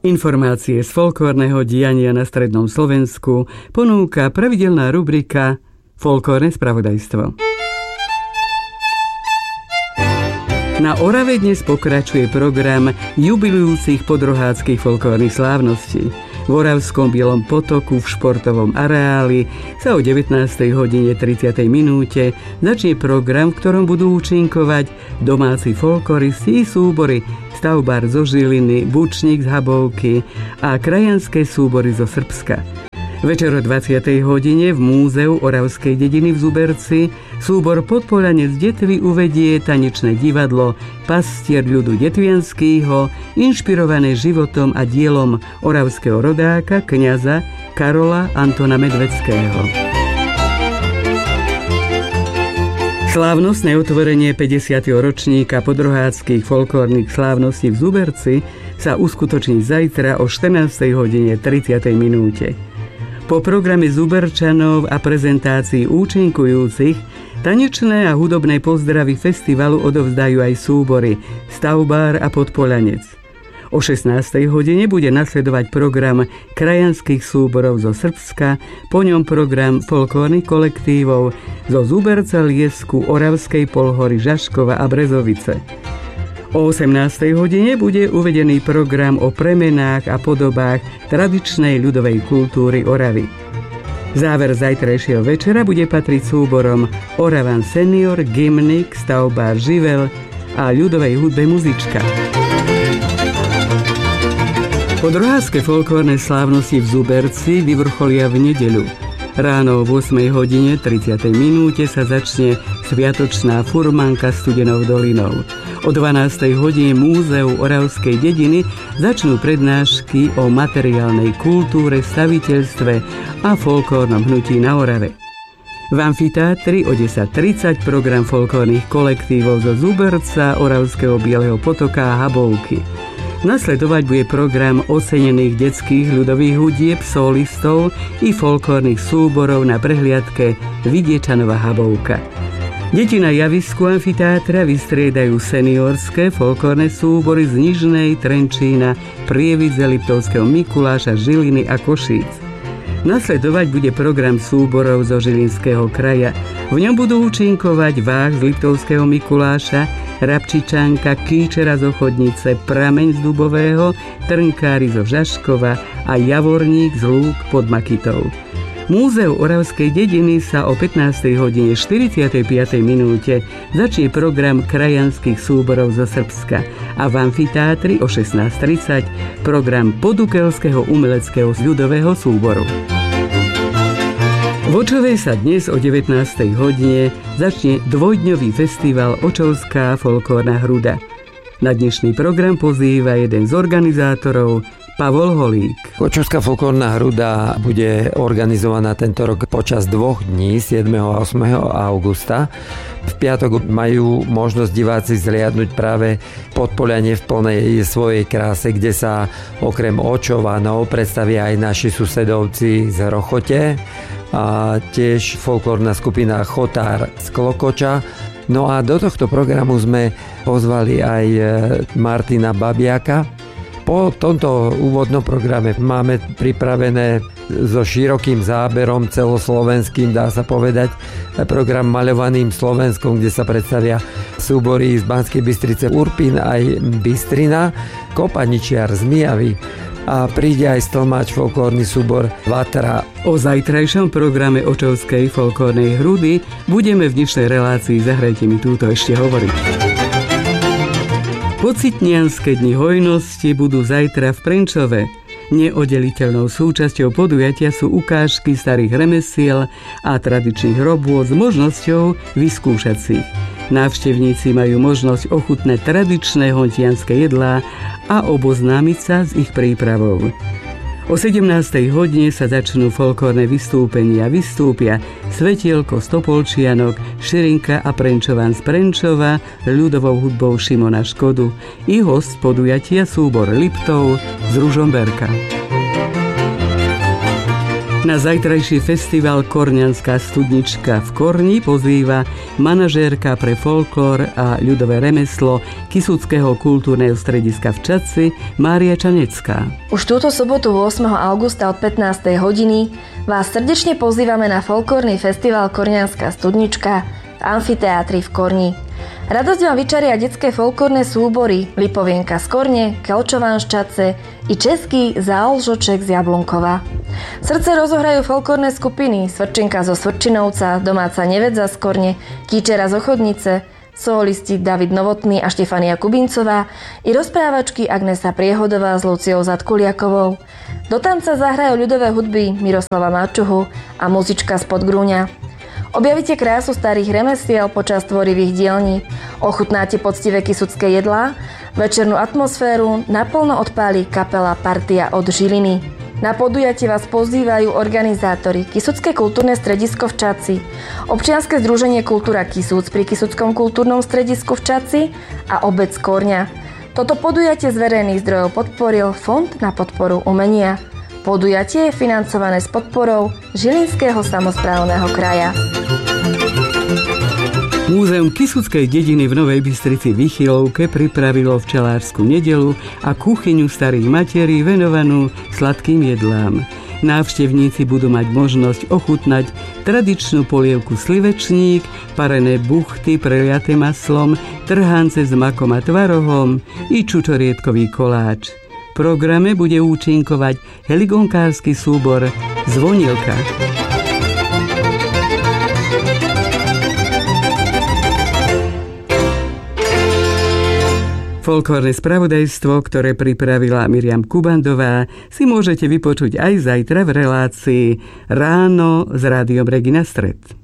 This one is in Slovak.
Informácie z folklórneho diania na strednom Slovensku ponúka pravidelná rubrika Folklórne spravodajstvo. Na Orave dnes pokračuje program jubilujúcich podrohádskych folklórnych slávností. V Oravskom Bielom potoku v športovom areáli sa o 19:30 začne program, v ktorom budú účinkovať domáci folkloristi i súbory Stavbár zo Žiliny, Bučník z Habovky a krajanské súbory zo Srbska. Večer o 20:00 v Múzeu Oravskej dediny v Zuberci súbor Podpoľanec Detvy uvedie tanečné divadlo Pastier ľudu detvianského, inšpirované životom a dielom oravského rodáka kňaza Karola Antona Medvedského. Slávnostné otvorenie 50. ročníka podrohádskych folklórnych slávností v Zuberci sa uskutoční zajtra o 14:30. Po programe Zuberčanov a prezentácii účinkujúcich tanečné a hudobné pozdravy festivalu odovzdajú aj súbory Stavbár a Podpoľanec. O 16:00 bude nasledovať program krajanských súborov zo Srbska, po ňom program folklórnych kolektívov zo Zuberca, Liesku, Oravskej Polhory, Žaškova a Brezovice. O 18:00 bude uvedený program o premenách a podobách tradičnej ľudovej kultúry Oravy. Záver zajtrajšieho večera bude patriť súborom Oravan Senior, Gymnik, Stavbár Živel a ľudovej hudbe Muzička. Podrohádske folklórne slávnosti v Zuberci vyvrcholia v nedeľu. Ráno o 8:30 sa začne sviatočná furmanka Studenou dolinou. O 12:00 Múzeu Oravskej dediny začnú prednášky o materiálnej kultúre, staviteľstve a folklórnom hnutí na Orave. V amfiteátri o 10:30 program folklórnych kolektívov zo Zuberca, Oravského Bieleho potoka a Habovky. Nasledovať bude program ocenených detských ľudových hudieb, solistov i folklórnych súborov na prehliadke Vidiečanova Habovka. Deti na javisku amfiteátra vystriedajú seniorské folklórne súbory z Nižnej, Trenčína, Prievidze, Liptovského Mikuláša, Žiliny a Košíc. Nasledovať bude program súborov zo Žilinského kraja. V ňom budú účinkovať Váh z Liptovského Mikuláša, Rabčičanka, Kýčera z Ochodnice, Prameň z Dubového, Trnkári zo Žaškova a Javorník z Lúk pod Makitou. Múzeu Oravskej dediny sa o 15:45 začne program krajanských súborov zo Srbska a v amfiteátri o 16:30 program Podukelského umeleckého ľudového súboru. V Očovej sa dnes o 19:00 začne dvojdňový festival Očovská folklórna hruda. Na dnešný program pozýva jeden z organizátorov, Pavol Holík. Očovská folklórna hruda bude organizovaná tento rok počas 2 dní, 7. a 8. augusta. V piatok majú možnosť diváci zliadnuť práve Podpoľanie v plnej svojej kráse, kde sa okrem Očovanov predstavia aj naši susedovci z Rochote a tiež folklórna skupina Chotár z Klokoča. No a do tohto programu sme pozvali aj Martina Babiaka. Po tomto úvodnom programe máme pripravené so širokým záberom celoslovenským, dá sa povedať, program Maľovaným Slovenskom, kde sa predstavia súbory z Banskej Bystrice, Urpín aj Bystrina, Kopaničiar z Mijavy a príde aj stlmáč folklórny súbor Vatra. O zajtrajšom programe Očovskej folklórnej hrudy budeme v dnešnej relácii Zahrajte mi túto ešte hovoriť. Pocitnianske dni hojnosti budú zajtra v Prenčove. Neoddeliteľnou súčasťou podujatia sú ukážky starých remesiel a tradičných robôt s možnosťou vyskúšať si ich. Návštevníci majú možnosť ochutnať tradičné hontianske jedlá a oboznámiť sa s ich prípravou. O 17:00 sa začnú folklórne vystúpenia. Vystúpia Svetielko z Topolčianok, Širinka a Prenčovan z Prenčova, ľudovou hudbou Šimona Škodu i host podujatia súbor Liptov z Ružomberka. Na zajtrajší festival Korňanská studnička v Korni pozýva manažérka pre folklór a ľudové remeslo Kysuckého kultúrneho strediska v Čadci Mária Čanecká. Už túto sobotu 8. augusta od 15. hodiny vás srdečne pozývame na folklórny festival Korňanská studnička v amfiteátri v Korni. Radosť vám vyčaria detské folklórne súbory Lipovienka z Korne, Kelčován z Čadce i český Záolžoček z Jablunkova. Srdce rozohrajú folklórne skupiny Svrčinka zo Svrčinovca, Domáca nevedza z Korne, Kíčera z Ochodnice, solisti David Novotný a Štefania Kubincová i rozprávačky Agnesa Priehodová s Luciou Zadkuliakovou. Do tanca zahrajú ľudové hudby Miroslava Mačuhu a muzička z Podgrúňa. Objavíte krásu starých remesiel počas tvorivých dielní, ochutnáte poctivé kysucké jedlá, večernú atmosféru naplno odpálí kapela Partia od Žiliny. Na podujatie vás pozývajú organizátori Kysucké kultúrne stredisko v Čadci, Občianske združenie Kultúra Kisúc pri Kysuckom kultúrnom stredisku v Čadci a obec Korňa. Toto podujatie z verejných zdrojov podporil Fond na podporu umenia. Podujatie je financované s podporou Žilinského samosprávneho kraja. Múzeum Kysuckej dediny v Novej Bystrici Vychylovke pripravilo včelársku nedeľu a kuchyňu starých materií venovanú sladkým jedlám. Návštevníci budú mať možnosť ochutnať tradičnú polievku slivečník, parené buchty preliaté maslom, trhance s makom a tvarohom i čučoriedkový koláč. V programe bude účinkovať heligonkársky súbor Zvonilka. Folklórne spravodajstvo, ktoré pripravila Miriam Kubandová, si môžete vypočuť aj zajtra v relácii Ráno s rádiom Regina Stred.